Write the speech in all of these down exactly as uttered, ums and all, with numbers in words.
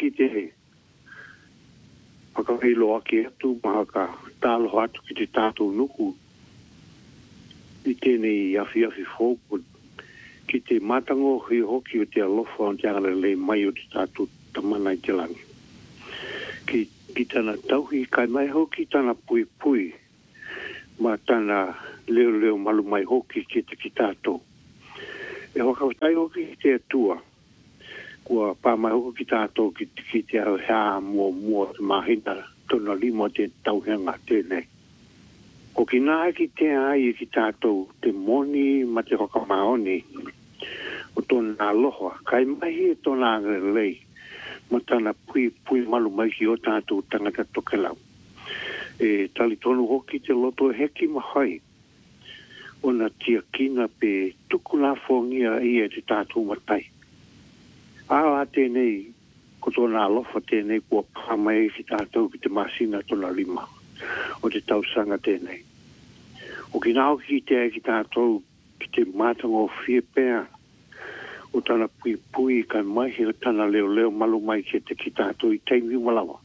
ki te whakawhelo ake atu mahaka tālo atu ki te tātou nuku i tēnei awhi awhi fōku ki te matango hui hoki o te alofa o te angara le mai o te tātou tamana i te langi. Ki, ki tana tauhi kai mai hoki tana pui pui ma tana leo leo malu mai hoki ki te ki tātou. E whakawhai hoki ki te atua kua pāmai hoki ki tātou ki, ki te au hea mua mua te mahina tona lima te tauhenga tēnei. Ko ki nā ki te ai ki tātou te moni ma te whakamaoni o tōna aloha. Kai mahi e tōna lei ma tāna pui pui malu mai ki o tātou tangata tokelau. E tali tonu hoki te loto heki mahai o na tia kina pe tuku la fongia ia te tātou matai. Āa tēnei, ko tōna alofa tēnei kua pāmai ki tātou ki te masina tōna lima o te tausanga tēnei. O ki nāo ki te ai ki tātou ki te mātango whie pēr o tāna pui pui kai mahi o tāna leo leo malu mai ki te ki tātou i teimi umalawa.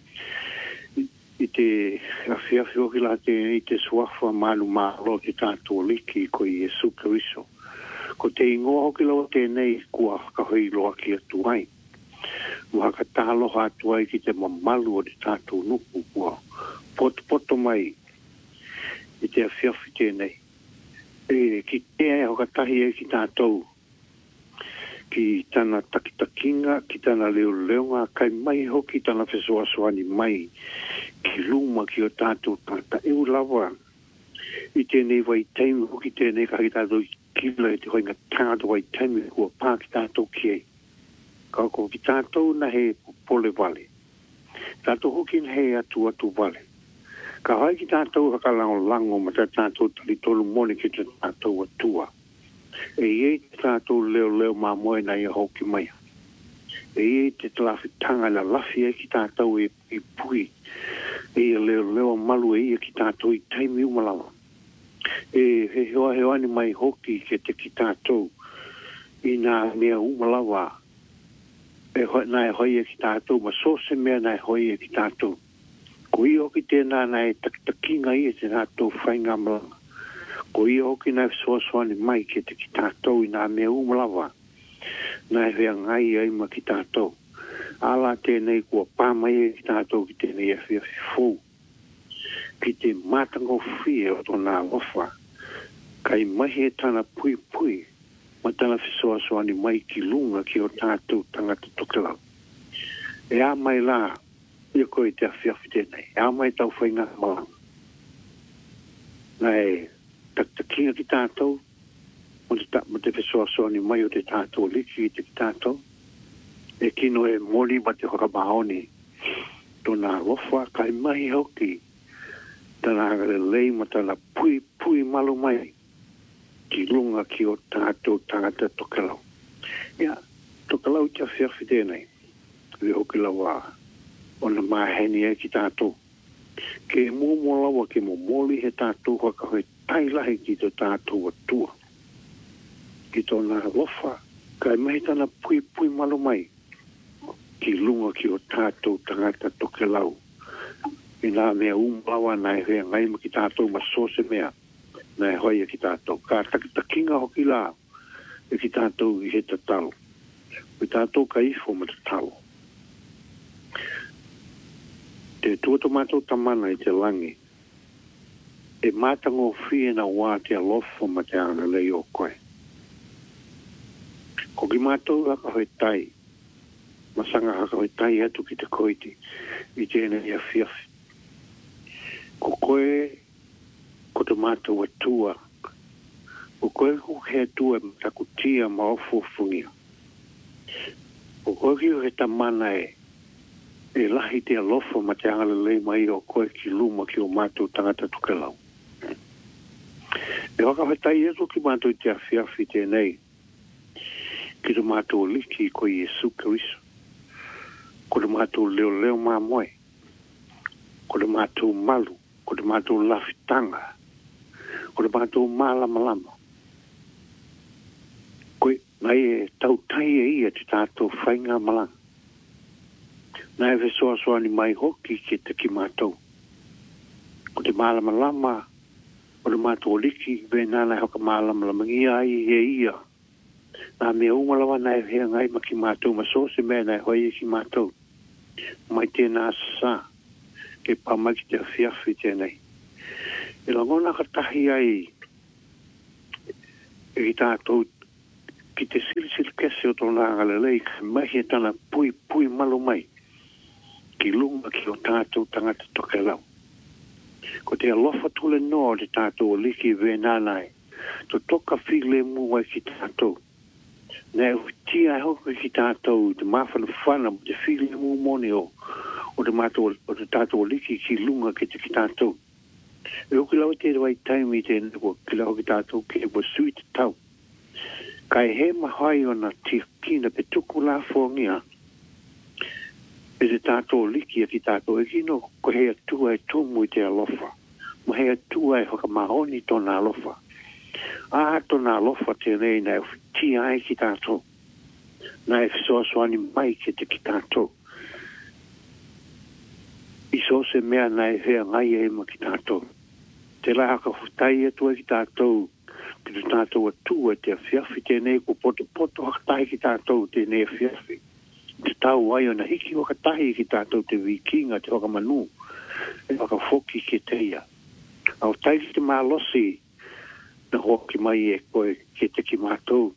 I te awhi awhi oki la tēnei i te suafa manu mālo ki tātou liki ko i Jesu Keriso. Ko te ingoa hoki lau tēnei kua kahoi loa ki atu ai. Waka tālo hatu ai ki te mamalu o te tātou nuku kua poto poto mai i te awhiawhi tēnei. E ki te ai hoka tahi e ki tātou ki tana takitakinga, ki tana leo leonga, kai mai hoki tana whesoa soani mai ki luma ki o tātou tata e ulawa. I tēnei wai teimi hoki tēnei kahi tātou kila e te hoinga tātou wai teimi kua pā ki tātou kiei. Kako ki tātou na he pole wale. Tātou hoki na he atu atu wale. Ka hai ki tātou hakalango lango ma tā tātou tali tolu mone ki tā tātou atua. E iei te tātou leo leo mā moe na ia hoki mai. E iei te talafi tanga la lafi e ki tātou e, e pui. E ia leo leo malu e ia ki tātou i taimi umalawa. E he hoa he ani mai hoki ke te ki tātou i nā mea umalawa. E hoi nā e hoi e ki tātou, ma sose mea nā e hoi e ki tātou. Ko i hoki tēnā nā e takitakinga i e te tātou whainga malanga. Ko i hoki nā e soasoani mai ke te ki tātou i nā mea umalawa. Nā e hea ngai ai ma ki tātou. Ala tēnei kua pāmai e ki tātou ki tēnei e whia whifou. Ki te mātango whie o tōna alofa. Kai mahi e tāna pui pui. Ma tāna whisoasoani mai ki lunga ki o tātou tangata tokelau. E a mai la, ia koe te awhiawhi tēnei. E a mai tau whainga malanga. Nā e taktakinga ki tātou. Mo te, mo te whisoasoani mai o te tātou liki ki te ki tātou. E kino e mori ma te hokamahoni. Tōna alofa kai mahi hoki. Tāna hangare lei ma tāna pui pui malu mai. Ki lunga ki o tātou tangata tokelau. Ia, tokelau te awhiawhi tēnei. Vi hoki lawa o na maheni e ki tātou. Ke mō mō lawa ke mō mōli he tātou haka hoi tailahi ki tō tātou atua. Ki tōna lofa, kai mahi tāna pui pui malu mai. Ki lunga ki o tātou tangata tokelau. I nā mea umlawa nai hea ngai ma ki tātou ma sose mea. Nai hoi e ki tātou. Ka takitakinga hoki la e ki tātou i he tatalo. I tātou ka ifo ma tatalo. Te tuato mātou tamana i te langi. E mātango whie na wā te alofo ma te ana lei o koe. Ko ki mātou haka hoi tai. Masanga haka hoi tai atu ki te koiti. I tēnei ia whiawhi. Ko koe, ko te mātou atua. Ko koe ko he atua ma takutia ma ofo fungia. Ko koe ki o he tamana e, e lahi te alofo ma te angala lei mai o koe ki luma ki o mātou tangata tukelau. E waka hetai eto ki mātou te awhiawhi tēnei. Ki te mātou liki ko Jesu Keriso. Ko te mātou leo leo mā moe. Ko te mātou malu. Ko te mātou lawhitanga. Ko te mātou mālama lama. Koe, nai e tau tai e ia te tātou whainga malanga. Na e fe soa soa ni mai hoki ke te ki mātou. Ko te mālama lama, o te mātou liki, ve nana hoka mālama lama ngia ai he ia. Nā mea umalawa na e hea ngai ma ki mātou, ma so se mea na e hoi e ki mātou. Mai tēnā sa, ke pāmai ki te awhiawhi tēnei. E la ngona ka tahi ai, e ki tātou, ki te sili sili kese o tōna agalelei, ka mahi e tana pui pui malo mai, ki lunga ki o tātou tangata toke lau. Ko te alofa tule noa te tātou o liki ve nānai, to toka while mua ki tātou. Nē tia e hoko ki tātou, te mawhana whana, te while mua moni o, o te mātou, o te tātou o liki ki lunga ki te ki tātou. E hoki lau te rewai taimi te nako, ki lau ki tātou ki e wa sui te tau. Kai he mahai o na tia kina pe tuku la whongia, e te tātou liki a ki tātou, e kino ko hea tua e tumu i te alofa. Mo hea tua e hoka mahoni tōna alofa. A tōna alofa tēnei na e tia ai ki tātou. Na e fisoasoani mai ki te ki tātou. I so se mea na e hea ngai e ma ki tātou. Te la haka futai e tua ki tātou, ki te tātou a tua te awhiawhi tēnei ko poto poto hakatai ki tātou tēnei awhiawhi. Te tau ai o na hiki wakatahi ki tātou te wikinga te wakamanu, e wakafoki ke teia. Au tai ki te mālosi, na hoki mai e koe ke te ki mātou.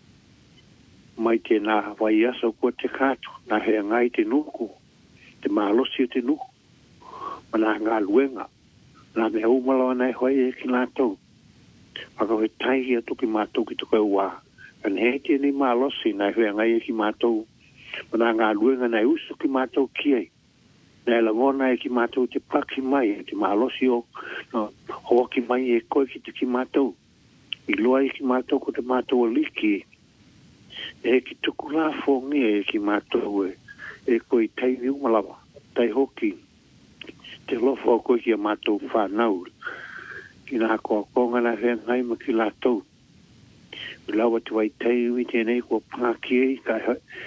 Mai te nā wai asa kua te kātu, nā hea ngai te nuku, te mālosi o te nuku, ma nā ngā luenga, nā mea umalawa nei hoi e ki nātou. Whakawhe taihi atu ki mātou ki tukai wā, an hei tēnei mālosi nā hea ngai e ki mātou, ma nā ngā luenga nei usu ki mātou kiei. Nā langona e ki mātou te paki mai, te mālosi o, no, hoa ki mai e koe ki te ki mātou. I loa i ki mātou ko te mātou o liki, e ki tuku la whongia e ki mātou e, e koe tai umalawa, tai hoki, te lofa o koe ki a mātou whanau, ki nā koa konga na hea ngai ma ki lātou. I lawa te wai tai ui tēnei kua pāki e, ka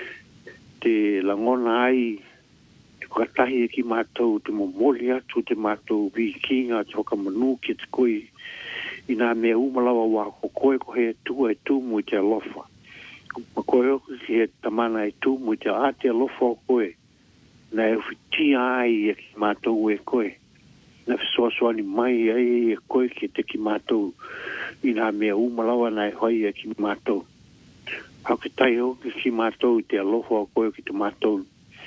te langona ai, te katahi e ki mātou, te momoli atu te mātou wikinga, te hokamanu ki te koe, i nā mea umalawa wā ko koe ko hea tua e tūmu i te alofa. Ma koe oku ki he tamana e tūmu i te ate alofa o koe, na e whitia ai e ki mātou e koe. Na whisoasoani mai ai e koe ki te ki mātou, i nā mea umalawa na e hoi e ki mātou. Hau ke tai hoki ki mātou i te alofa o koe ki te mātou.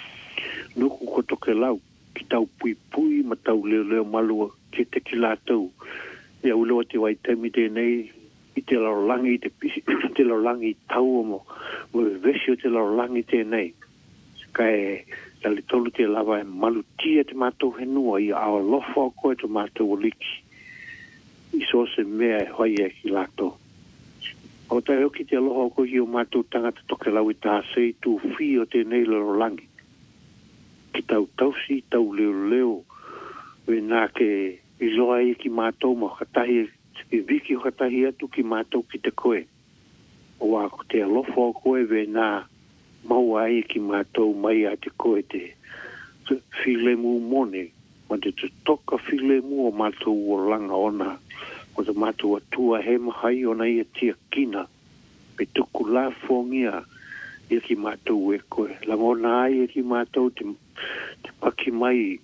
Nuku ko toke lau, ki tau pui pui ma tau leo leo malua ki te ki lātou. Ia uloa te wai taimi tēnei, i te larolangi, te pisi, te larolangi tau o mo, mo vesi o te larolangi tēnei. Ka e, tali tolu te lava e malutia te mātou henua, i awa lofa o koe te mātou o liki. I so se mea e hoi e ki lātou. O tai hoki te aloha o koe ki o mātou tangata toke lau i tā sei tū whi o tēnei larolangi. Ki tau tausi, tau leo leo, we nā ke i loa i ki mātou ma katahi, i viki o katahi atu ki mātou ki te koe. O wā ko te alofa o koe we nā maua ai ki mātou mai a te koe te while mu mone, ma te te toka while mu o mātou o langa ona, o te mātou atua he mahai ona i a tia kina, pe tuku la whongia i ki mātou e koe. Langona ai e ki mātou te, te paki mai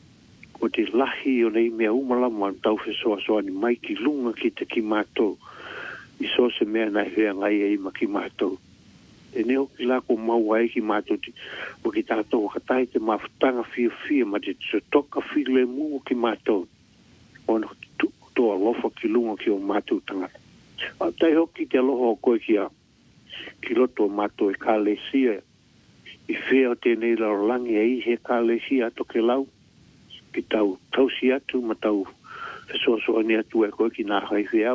o te lahi o nei mea umalama tau whesoa soani mai ki lunga ki te ki mātou. I so se mea nai hea ngai e ima ki mātou. E neo ki lako maua e ki mātou ti, o ki tātou wakatai te mawhutanga fia fia ma te te toka while mu o ki mātou. O na toa lofa ki lunga ki o mātou tangata. A tai hoki te aloha o koe ki a ki loto o mātou e kālesia. I whea o tēnei larolangi e i he kālesia ato ke lau. Ki tau tausi atu ma tau whesoasoani atu e koe ki nā hai whiau.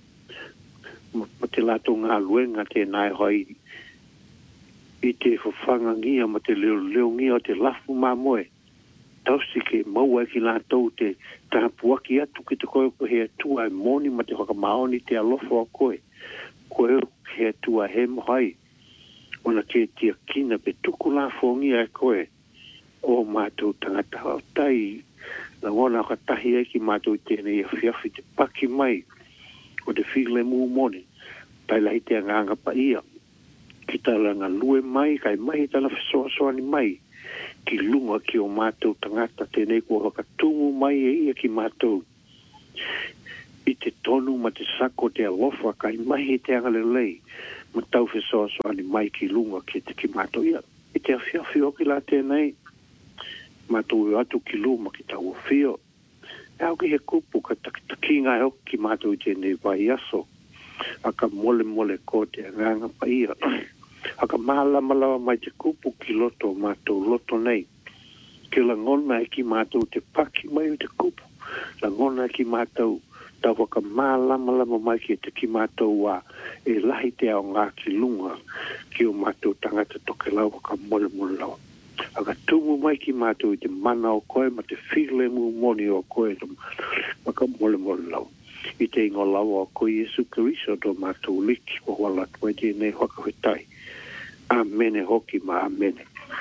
Ma te lato ngā luenga te nai hai i te whawhanga ngia ma te leo leo ngia o te lafu mā moe. Tausi ke maua ki lato te tāpuaki atu ki te koe ko hea tua e moni ma te whakamaoni te alofa o koe. Koe hea tua he mohai. Ona ke tia kina pe tuku la whongia e koe. o mātou tangata o tai la ngona ka tahi e ki mātou tēnei a whiawhi te paki mai o te while mū mone tai lahi te anganga pa ia ki talanga lue mai kai mai tala whesoa soani mai ki lunga ki o mātou tangata tēnei kua whakatungu mai e ia ki mātou i te tonu ma te sako te alofa kai mai te angalelei ma tau whesoa soani mai ki lunga ki te ki mātou ia i te awhiawhi o ki la tēnei mātou e atu ki luma ki tau o whio e au ki he kupu ka takinga e o ki mātou i tēnei vai aso aka mole mole ko te anganga pa ia aka malama lawa mai te kupu ki loto mātou loto nei ke la ngona e ki mātou te paki mai o te kupu la ngona e ki mātou tau waka malama lama mai ki te ki mātou wa e lahi te ao ngā ki lunga ki o mātou tangata toke lau waka mole mole lawa aka tumu mai ki mātou i te mana o koe ma te while mu moni o koe waka mole mole lau i te ingo lawa o koe Jesu Keriso do mātou liki o wala tue te nei whakawetai amene hoki ma amene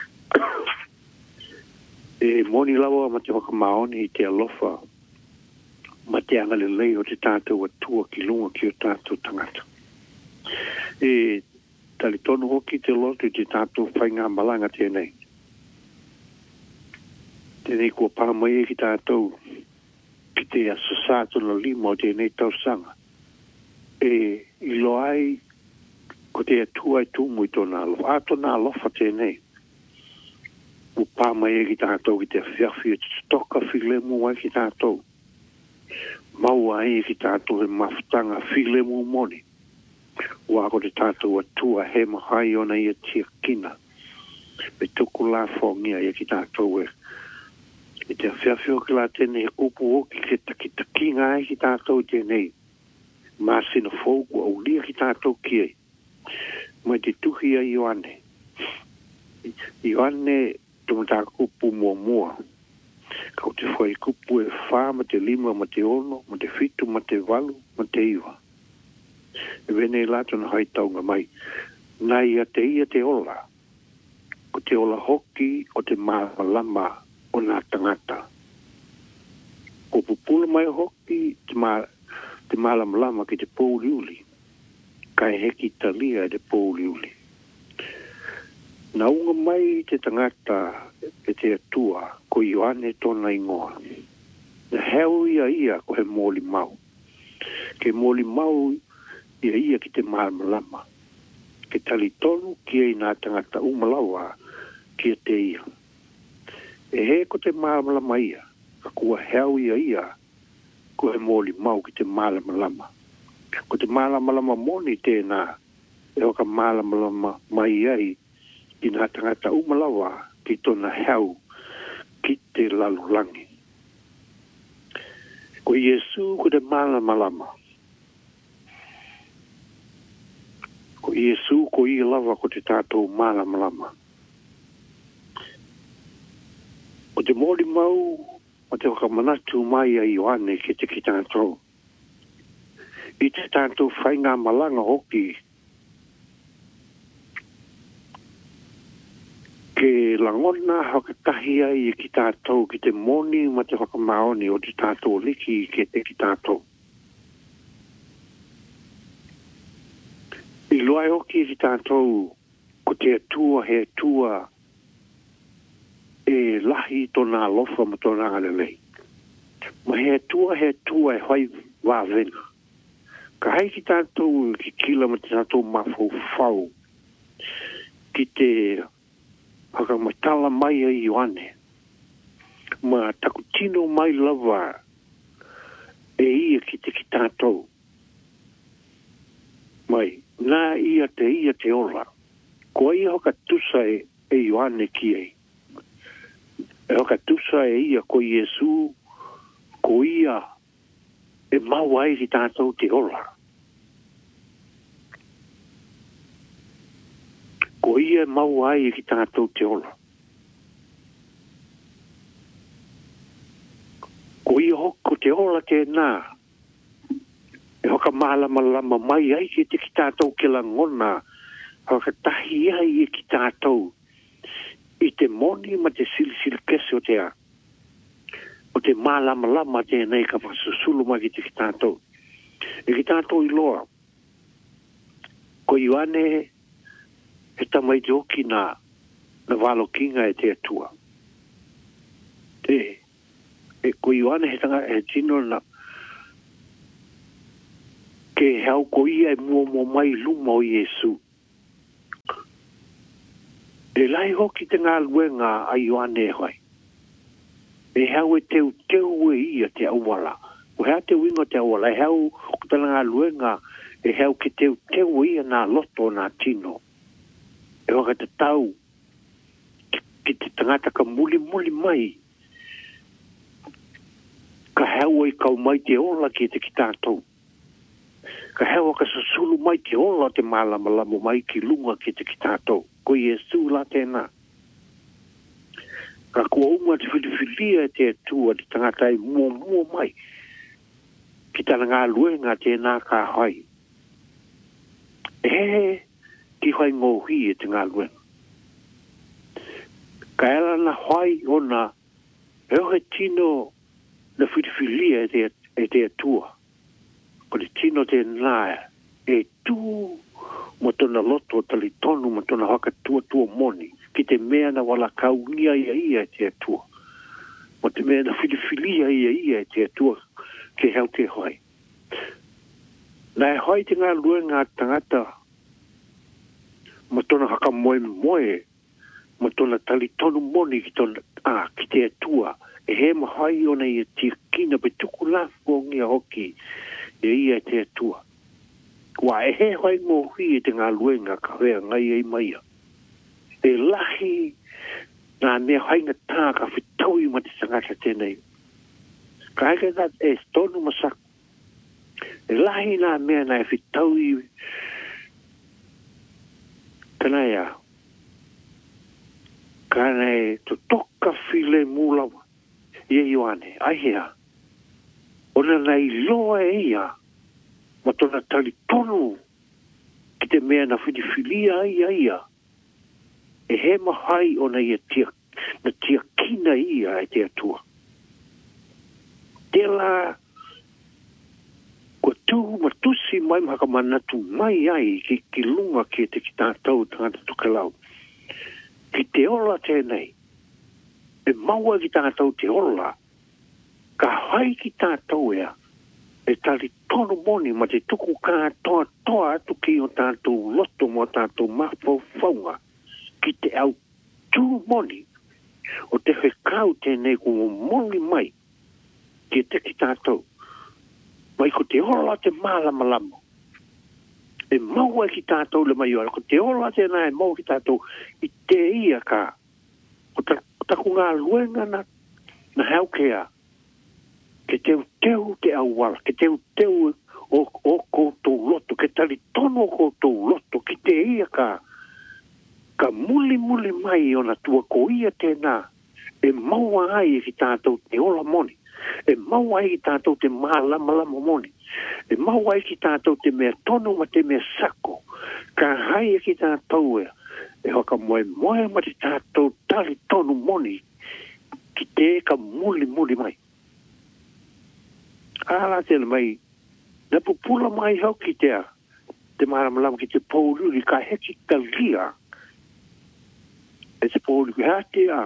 e moni lawa ma te whakamaoni i te alofa ma te angale lei o te tātou atua ki lunga ki o tātou tangata. E tali tonu hoki te lotu i te tātou whainga malanga tēnei. Tēnei kua pāmai e ki tātou ki te asasātu na lima o tēnei tausanga. E i loai ko te atua i tūmu i tōna alofa. A tōna alofa tēnei. Mu pāmai e ki tātou ki te whiawhi e te stoka while mua ki tātou. Maua e ki tātou he mafutanga while mu moni. Wa ko te tātou atua he mahai ona i a tia kina. Me tuku la whongia e ki tātou e. E te whiawhio ki la tēnei he kupu o ki ke taki taki ngā e ki tātou tēnei. Māsina fōku au lia ki tātou ki e. Mai te tuhi a Ioane. Ioane tumata kupu mua mua. Kau te whai kupu e whā ma te lima ma te ono, ma te whitu ma te walu, ma te iwa. E wene e lato na haitaunga mai. Nai a te ia te ola. Ko te ola hoki o te mālama o nā tangata. Ko pupula mai hoki te, mā, te mālama lama ki te pōliuli. Kai heki talia e te pōliuli. Na unga mai te tangata e te atua ko Ioane tōna ingoa. Na heo ia ia ko he mōli mau. Ke mōli mau ia ia ki te mālama lama. Ke tali tonu ki ei nā tangata umalawa ki te ia. E he ko te mālama lama ia. Ka kua heo ia ia ko he mōli mau ki te mālama lama. Ko te mālama lama moni tēnā. E o ka mālama lama mai ai i nā tangata umalawa ki tōna heo ki te lalulangi. Ko Iesu ko te mālama lama. Ko Iesu ko i lava ko te tātou mālama lama. O te mōri mau o te whakamanatu mai a Ioane ki te ki tātou. I te tātou whainga malanga hoki ke langona hakatahi ai ki tātou ki te moni ma te whakamaoni o te tātou liki ke te ki tātou. I loai hoki ki tātou ko te atua he atua e lahi tōna alofa ma tōna alelei. Ma he atua he atua e hoi wāwena. Ka hai ki tātou ki kila ma te tātou mafau fau ki te haka matala mai a Ioane. Ma takutino mai lava e ia ki te ki tātou. Mai, nā ia te ia te ola. Ko ia hoka tusa e, e Ioane ki ei. E hoka tusa e ia ko Iesu, ko ia e mau ai ki tātou te ola. Ko ia e mau ai ki tātou te ola. Ko ia hoko te ola te nā. E hoka mālama lama mai ai ki te ki tātou ke la ngona. Hoka tahi ai ki tātou. I te moni ma te sili sili kese o te a. O te malama lama te nei ka whasusulu ma ki te ki tātou. E ki tātou i loa. Ko iwane e tamai te oki na na walo kinga e te atua. Te, e ko iwane he tanga e tino na ke hau ko ia e mua mua mai luma o Yesu. E lai hoki te ngā luenga a iwane e hoi. E hau e teu teu e ia te awala. O hea te wingo te awala. E hau o tala ngā luenga e hau ki teu teu e ia nā loto nā tino. E waka te tau ki te tangata ka muli muli mai. Ka hau e kau mai te ola ki te ki tātou. Ka hau ka susulu mai te ola te malama lamo mai ki lunga ki te ki tātou. Ko Yesu la tēnā. Ka kua unga te whiliwhilia e te atua te tangata e mua mua mai. Ki tana ngā luenga tēnā ka hai. E ki hai ngōhi e te ngā luenga. Ka ela na hai o na e ohe tino na whiliwhilia e te, e te atua. Ko te tino te nāia e tū mo tona loto tali tonu mo tona haka tua tua moni ki te mea na wala kaungia ia ia e te atua. Mo te mea na whiliwhilia ia ia e te atua ke hau te hoi. Na e hoi te ngā luenga tangata mo tona haka moe moe mo tona tali tonu moni ki tona ah, ki te atua e he mahai ona i te kina pe tuku lafo ngia hoki e ia te atua. Wa e he hoi ngō hui e te ngā luenga ka hea ngai ei maia. E lahi nā mea hainga tā ka whitaui ma te sangata tēnei. Ka heke that e stonu masaku. E lahi nā mea nā e whitaui kanai a. Kanai to toka while mūlawa. Ia Ioane, aihea. Ona nei loa e ia. Ma tona tali tonu ki te mea na whiliwhilia ia ia. E he mahai o na ia tia, na tia kina ia e te atua. Te la kua tū matusi mai maka manatu mai ai ki, ki lunga ki te ki tātou tangata tukalau. Ki te ola tēnei. E maua ki tātou te ola. Ka hai ki tātou ea. E tali tono moni ma te tuku kā toa toa atu ki o tātou loto mo tātou mafau faunga ki te au tū moni o te whekau tēnei kua moni mai ki te ki tātou mai ko te ola te malama lamo e maua ki tātou le mai ora ko te ola tēnā e mau ki tātou i te ia ka o taku ngā luenga na na haukea ke teu teu te awala, ke teu teu o, o koutou loto, ke tali tono o koutou loto, ki te ia ka, ka muli muli mai o na tua ko ia tēnā, e maua ai ki tātou te ola moni, e maua ai ki tātou te malama lama moni, e maua ai ki tātou te mea tono ma te mea sako, ka hai ki tātou e, e hoka moe moe ma te tātou tali tono moni, ki te ka muli muli mai. Ala te mai, na pupula mai hau ki te a, te maramalamu ki te pōruri ka heki ka lia. E te pōruri ki hea te a,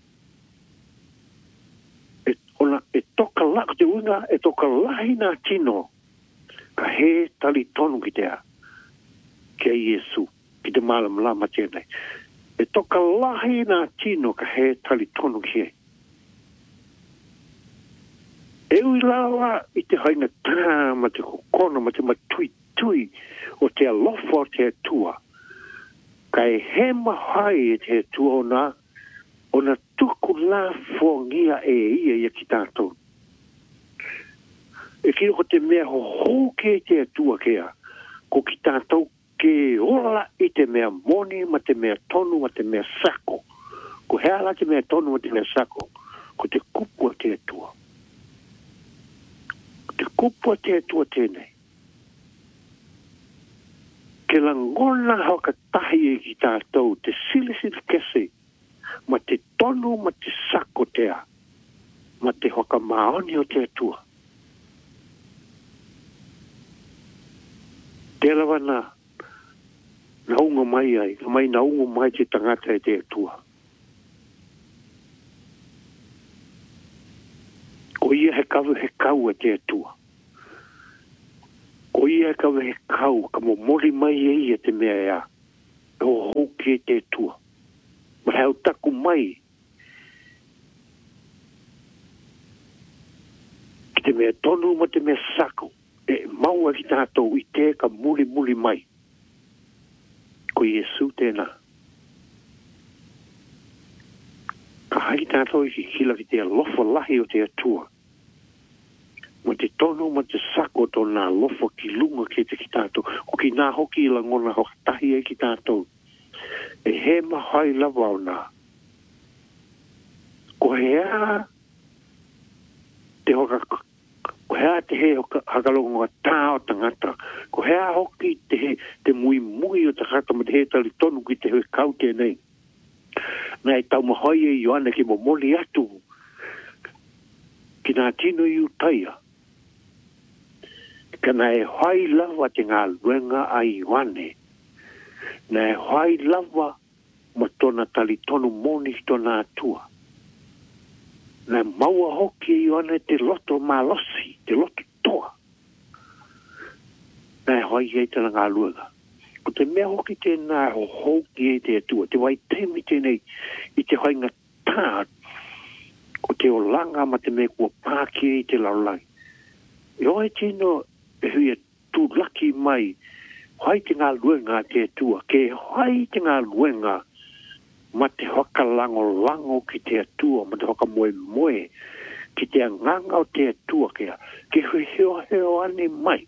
e, ona, e toka lako te unga, e toka lahi nā tino, ka he tali tonu ki te a, ki a Yesu, ki te maramalamu tēnei. E toka lahi nā tino, ka he tali tonu ki e. E ui lawa i te hainga tā ma te kokono ma te matui tui o te alofa o te atua. Ka e he mahai e te atua o nā o na tuku la fongia e ia ia ki tātou. E kiro ko te mea ho ho ke te atua kea, ko ki tātou ke ola i te mea moni ma te mea tonu ma te mea sako. Ko hea la te mea tonu ma te mea sako, ko te kupu o te atua. Te kupu te atua tēnei. Ke la ngona hauka tahi e ki tātou, te sili sili kese, ma tonu ma te sako tea, ma te hoka maoni o te atua. Te lawa na, na unga mai ai, na mai na unga mai te tangata e te atua. Ko ia he kawe he kau e te atua. Ko ia he kawe he kau, ka mo mori mai e ia te mea ea, e o hoki e te atua. Ma heo taku mai, ki te mea tonu ma te mea sako, e maua ki tātou i te ka muli muli mai. Ko Iesu tēnā. Ka hai tātou i ki kila ki te alofa lahi o te atua. Ma te tonu ma te sako to nā lofa ki lunga ki te ki tātou. Ko ki nā hoki i la ngona ho tahi e ki tātou. E he mahai lava o nā. Ko hea te hoka, ko hea te he hoka hakalonga tā o tangata. Ko hea hoki te he, te mui mui o tangata ma te he tali tonu ki te he kau tēnei. Nā e tau mahai e Ioana ki mo moli atu. Ki nā tino i utaia. Ka nā e hai lava te ngā luenga a Ioane. Nā e hai lava ma tona tali tonu moni ki tona atua. Nā maua hoki e Ioane te loto malosi, te loto toa. Nā e hai e te ngā luenga. Ko te mea hoki tēnā ho hoki e te atua. Te wai temi tēnei i te hainga tā. Ko te o langa ma te mea kua pāki e te laulai. E oi tino e hui e tū laki mai. Hai te ngā luenga te atua. Ke hai te ngā luenga ma te hoka lango lango ki te atua. Ma te hoka moe moe. Ki te nganga o te atua kia. Ke hui heo heo ane mai.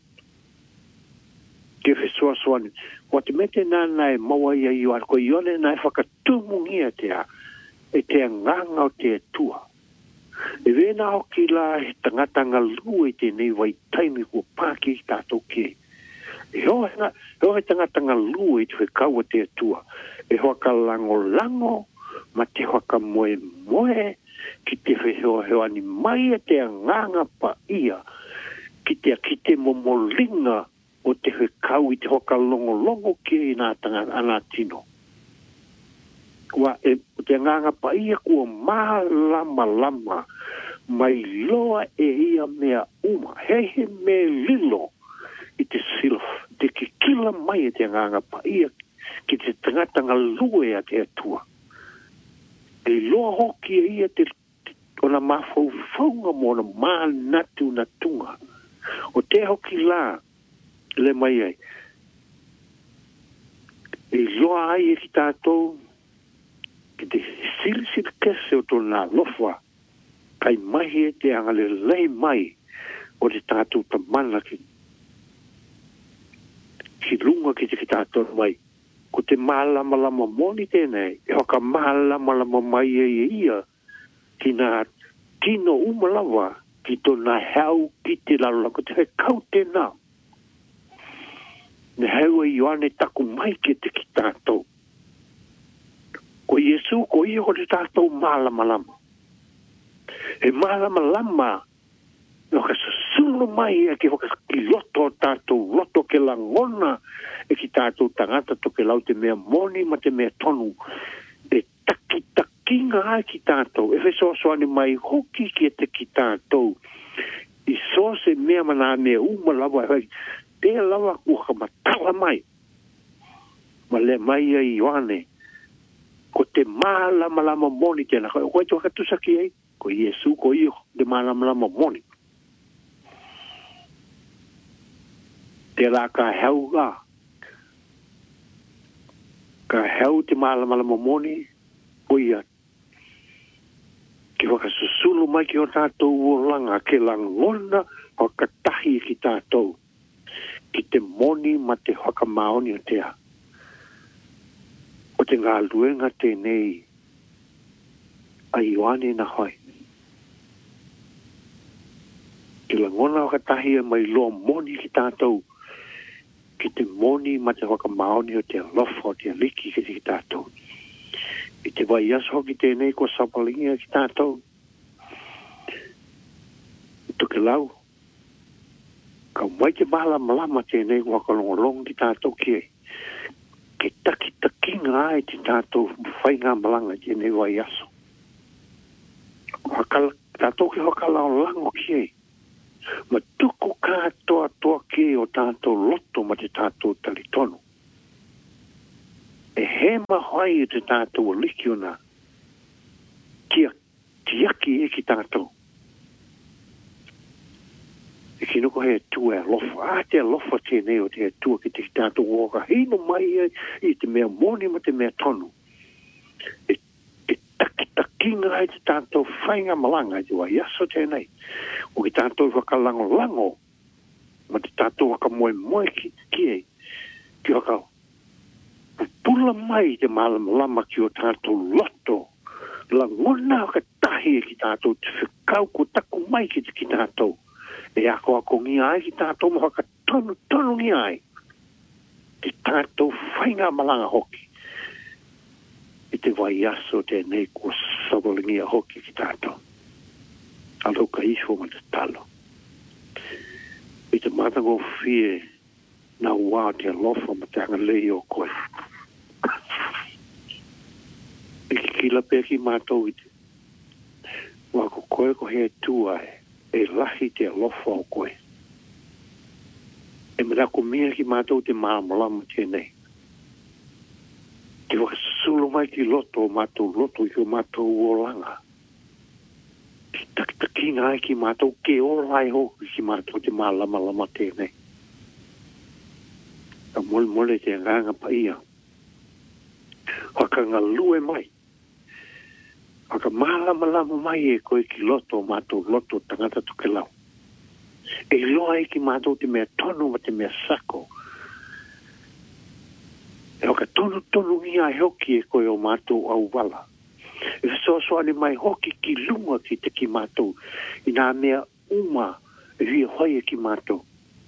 Ke hui soa soa ni. Wa te mete nāna e maua ia Ioane. Ko Ioane nai whakatumungia te a. E te nganga o te atua. E wena hoki la he tangatanga lua i tēnei wai taimi kua pāki i tātou ke. E hoa he tangatanga lua i te kau o te atua. E hoa ka lango lango, ma te hoa ka moe moe, ki te wheheo heo ani mai e te nganga pa ia, ki te ki te momolinga o te kau i te hoa ka longo longo ki i nā tanga ana tino. Wa e te nganga pa ia kua maa lama lama mai loa e ia mea uma hehe me lilo i te silf te ki kila mai e te nganga pa ia ki te tangatanga lue a te atua e loa hoki e ia te ona mafau faunga mo na maa natu na tunga o te hoki la le mai ai e loa ai e ki tātou ki te sili sili kese o tōna lofa, kai mahi e te angale lei mai o te tātou ta mana ki, ki lunga ki te ki tātou mai. Ko te mālama lama moni tēnei, e hoka mālama lama mai e ia, ki nā tino umalawa, ki tōna hau ki te lalola, ko te hei kau tēnā. Ne hau e Ioane taku mai ki te ki tātou. Ko Iesu, ko ia ko te tātou mālama lama. E mālama lama, no ka susulu mai e ki hoka ki loto tātou, loto ke langona e ki tātou tangata to ke lau te mea moni ma te mea tonu. E taki takinga ai ki tātou. E wheso soani mai hoki ki e te ki tātou. I so se mea mana mea uma lawa e te lawa kua matala mai. Ma le mai e Ioane. Ko te mālama lama moni tēnā. Ko e te wakatusaki ei. Ko Iesu, ko i te mālama lama moni. Te rā ka hau ngā. Ka hau te mālama lama moni. Ko ia. Ki wakasusulu mai ki o tātou o langa. Ke langona o katahi ki tātou. Ki te moni ma te whakamaoni o tea. O te ngā luenga tēnei a Ioane na hoi. Ki la ngona o katahi e mai loa moni ki tātou. Ki te moni ma te waka maoni o te alofa o te aliki ki te ki tātou. I te vai aso ki tēnei ko sapalingia ki tātou. I toke lau. Ka mai te mahala malama tēnei ko hakalongolong ki tātou ki e. Ke taki takinga ai te tātou whainga malanga tēnei vai aso. Hakala, tātou ki hakala o lango ki e. Ma tuku kātoa toa ki o tātou loto ma te tātou talitono. E he mahai e te tātou o liki o nā. Kia tiaki e ki tātou. E ki nuko he tua e lofa. A te lofa tēnei o te tua ki te tātou oka. Hino mai e i te mea moni ma te mea tonu. E, e taki takinga e te tātou whainga malanga e te wai aso tēnei. O ki tātou wakalango lango. Ma te tātou waka moe moe ki, ki e. Ki waka pula mai te malama ki o tātou loto. La ngona ka tahi e ki tātou te whikau ko taku mai ki te ki tātou. E ako ako ngi ai ki tātou mo haka tonu tonu ngi ai. Te tātou whainga malanga hoki. E te vai aso tēnei ko sawalingia hoki ki tātou. Alo ka isho ma te talo. E te matango fie na wā te lofa ma te anga lei o koe. E ki kila pe ki mātou i te. Wā ko koe ko he tua e. E lahi te alofa o koe. E mera ko mea ki mātou te māmalama tēnei. Te waka sulu mai ki loto o mātou loto i o mātou o langa. Te takitakinga ai ki mātou ke o lai ho ki mātou te mālama lama tēnei. Ka mole mole te nganga pa ia. Waka ngā lue mai. Waka mālama lama mai e koe ki loto o mātou loto tangata tuke lau. E loa e ki mātou te mea tonu ma te mea sako. E waka tonu tonu ia hoki e koe o mātou au wala. E so so ane mai hoki ki lunga ki te ki mātou. I nā mea uma e hui hoi e ki mātou.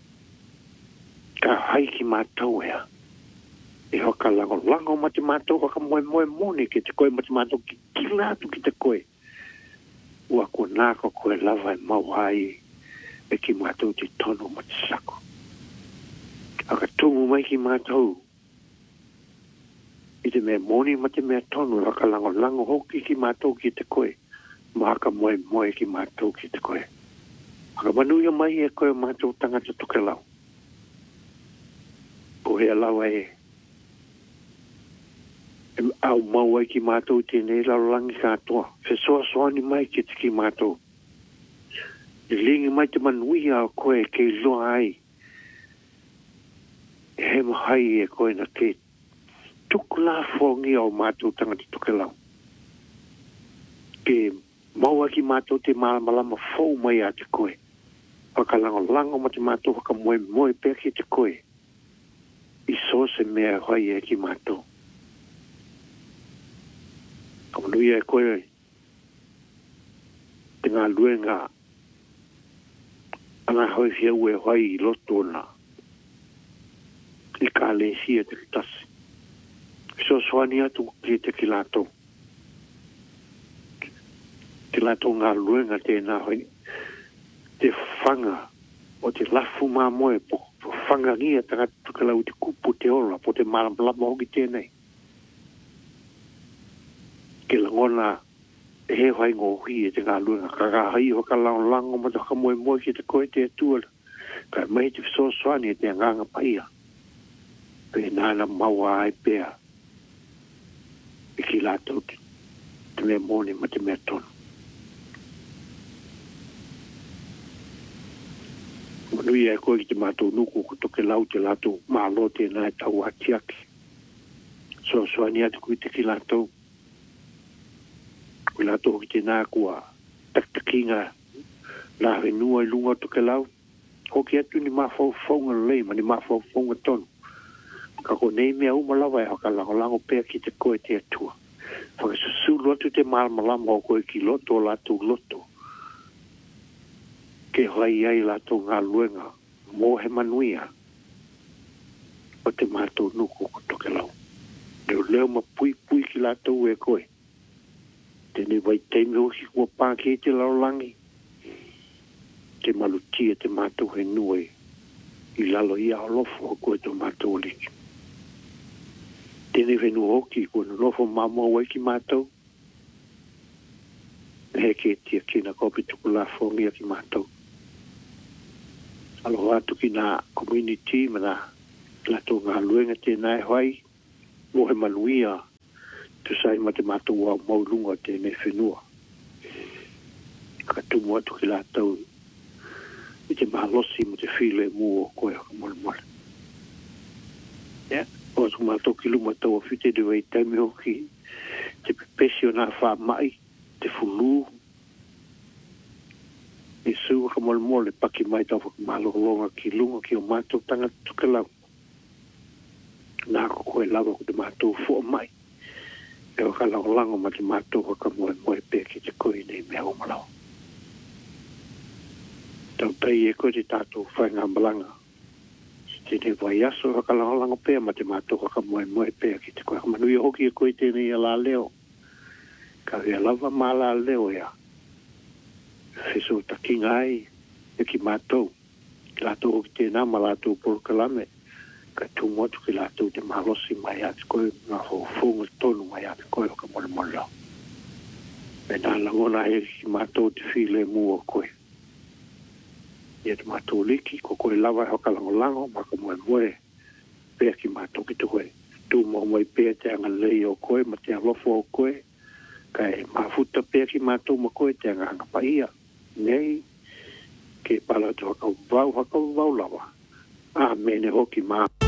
Ka hai ki mātou ea. E hoka lango lango ma te mātou hoka moe moe mone ki te koe ma te mātou ki kilatu ki te koe. Ua ko nāko koe lava e mau ai e ki mātou te tono ma te sako. Aka tungu mai ki mātou. I te mea moni ma te mea tono hoka lango lango hoki ki mātou ki te koe. Ma haka moe moe ki mātou ki te koe. Aka manuia mai e koe mātou tangata tuke lau. Ko hea lawa e. E au mau ai ki mātou tēnei lau langi kātoa. Fe soa soani mai ki te ki mātou. E lingi mai te manuia o koe ke loa ai. E he mahai e koe na ke tuku la fongi au mātou tangata tuke lau. Ke mau ai ki mātou te malamalama fau mai a te koe. Waka lango lango ma te mātou waka moe moe pēr ki te koe. I so se mea hoi e ki mātou. Kamanui e koe te ngā lue ngā ana hoi fia ue hoi i loto na i ka le sia te kitasi. So soani atu ki te ki lātou. Te lātou ngā lue ngā tēnā hoi te whanga o te lafu mā moe po whanga ngia tangata tukalau te kupu te ola po te maramlama hoki tēnei. Ke langona e he hai ngō hui e te ngā luenga. Ka ngā hai hoka lango lango ma te haka moe moe ki te koe te atua. Ka mai te so soani e te nganga paia. Pe nāna maua ai pēr. E ki lātou te, te mea mōne ma te mea tonu. Manui e koe ki te mātou nuku ko toke lau te lātou mālo tēnā e tau atiaki. So soani atu kui te ki lātou. Kui lātou ki te nā kua taktakinga nā whenua i lunga toke lau. Hoki atu ni mawhau whaunga lei ma ni mawhau whaunga tonu. Ka ko nei mea umalawa e haka lango lango pēr ki te koe te atua. Whakasusu atu te malamalama o koe ki loto lātou loto. Ke hoi ai lātou ngā luenga mō he manuia o te mātou nuku ko toke lau. leo leo ma pui pui ki lātou e koe. Tēnei vai teimi hoki kua pāke te laulangi. Te malutia te mātou he nue. I lalo ia olofo o koe to mātou liki. Tēnei venu hoki kua nulofo mamua wai ki mātou. He ke tia kina kopi tuku la fongia ki mātou. Alo atu ki nā community mana lato ngā luenga tēnai hoai. Mohe manuia tu sai ma te mātou wa maulunga tēnei whenua. Ka tumu atu ki lātou i te mahalosi mo te while mua o koe haka mole mole. Yeah. O tu mātou ki luma tau a white de wei taimi hoki te pepesi o nā wha mai, te fulu. E su haka mole mole paki mai tau whaka mahalonga ki lunga ki o mātou tanga tukalau. Nā ko koe lawa ko te mātou fua mai. E waka lau lango ma te mātou haka moe moe pē ki te koe nei mea o malau. Tau pei e koe te tātou whai ngā malanga. Tēnei vai aso haka lau lango pē ma te mātou haka moe moe pē ki te koe. Manui hoki e koe tēnei a la leo. Ka hea lava mā la leo ea. Wheso ta kingai e ki mātou. Ki lātou hoki tēnā ma lātou porokalame. Ka tūmotu ki lātou te mahalosi mai ati koe ngā whonga tonu mai ati koe o ka mole mole lau. E nā langona he ki mātou te while mua koe. Ia te mātou liki, ko koe lawa hoka lango lango, maka moe moe, pēr ki mātou ki te koe. Tū mo moe pēr te anga lei o koe, ma te alofo o koe, ka e mafuta pēr ki mātou ma koe te anga anga paia. Nei, ke pala te haka vau, haka vau lawa. Ah, mene hoki maa.